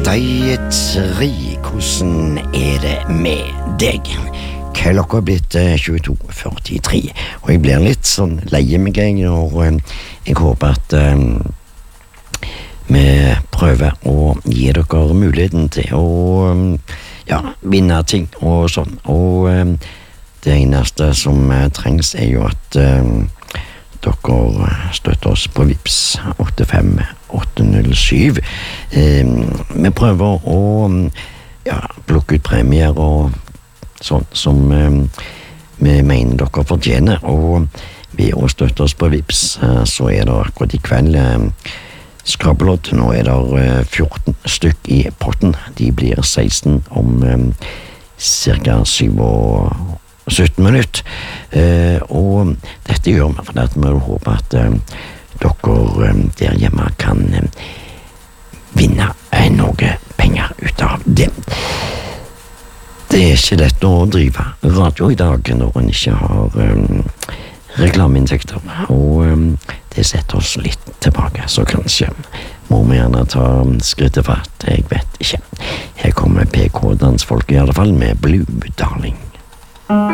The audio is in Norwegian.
Gryteri, hvordan det med deg? Klokka er blitt 22:43, og jeg blir litt sånn leie meg når jeg håper at vi prøver å gi dere muligheten til å vinne ting og sånn, og det eneste som trengs er jo at dere støtter oss på Vipps 85807. Vi prøver å plukke ut premier og sånn som vi mener dere fortjener, og ved å støtte oss på Vipps så er det akkurat i kveld skrabbelott. Nå er det 14 stykk i potten. De blir 16 om cirka 17 minutter, og dette gjør vi fordi at vi håper at dere der hjemme kan vinne noe penger ut av det. Det er ikke lett å drive radio i dag når en ikke har reklameinntekter, og det setter oss litt tilbake, så kanskje må vi gjerne ta skrittet fatt, jeg vet ikke. Her kommer PK Dansfolk i alle fall med Blue Darling.